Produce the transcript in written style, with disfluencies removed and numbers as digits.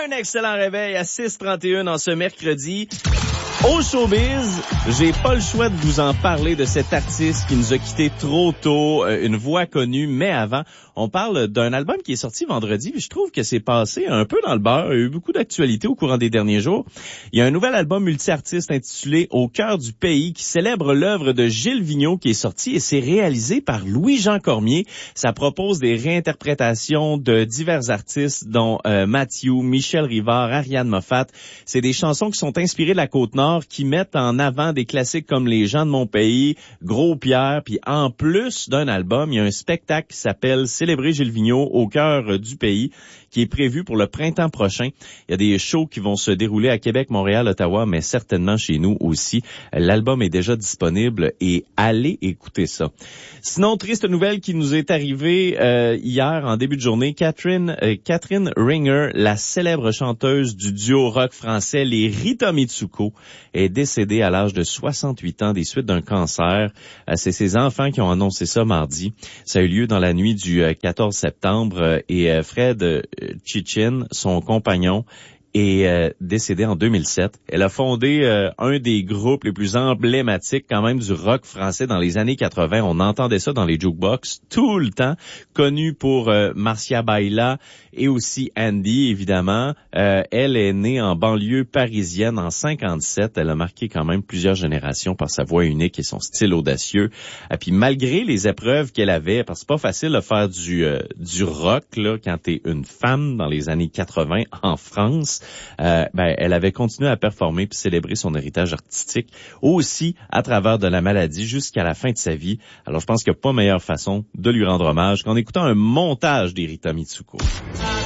Un excellent réveil à 6h31 en ce mercredi. Au showbiz, j'ai pas le choix de vous en parler de cet artiste qui nous a quittés trop tôt, une voix connue, mais avant, on parle d'un album qui est sorti vendredi, puis je trouve que c'est passé un peu dans le beurre, il y a eu beaucoup d'actualités au courant des derniers jours. Il y a un nouvel album multi-artiste intitulé « Au cœur du pays » qui célèbre l'œuvre de Gilles Vigneault qui est sorti et c'est réalisé par Louis-Jean Cormier. Ça propose des réinterprétations de divers artistes dont Mathieu, Michel Rivard, Ariane Moffat. C'est des chansons qui sont inspirées de la Côte-Nord qui mettent en avant des classiques comme Les gens de mon pays, Gros Pierre, puis en plus d'un album, il y a un spectacle qui s'appelle Célébrer Gilles Vigneault au cœur du pays qui est prévu pour le printemps prochain. Il y a des shows qui vont se dérouler à Québec, Montréal, Ottawa, mais certainement chez nous aussi. L'album est déjà disponible et allez écouter ça. Sinon, triste nouvelle qui nous est arrivée hier en début de journée, Catherine Ringer, la célèbre chanteuse du duo rock français les Rita Mitsuko, est décédée à l'âge de 68 ans des suites d'un cancer. C'est ses enfants qui ont annoncé ça mardi. Ça a eu lieu dans la nuit du 14 septembre et Fred Chichin, son compagnon, est décédée en 2007. Elle a fondé un des groupes les plus emblématiques quand même du rock français dans les années 80. On entendait ça dans les jukebox tout le temps. Connue pour Marcia Baila et aussi Andy, évidemment. Elle est née en banlieue parisienne en 57. Elle a marqué quand même plusieurs générations par sa voix unique et son style audacieux. Et puis malgré les épreuves qu'elle avait, parce que c'est pas facile de faire du rock là quand t'es une femme dans les années 80 en France. Elle avait continué à performer puis célébrer son héritage artistique aussi à travers de la maladie jusqu'à la fin de sa vie. Alors je pense qu'il n'y a pas meilleure façon de lui rendre hommage qu'en écoutant un montage d'Rita Mitsuko.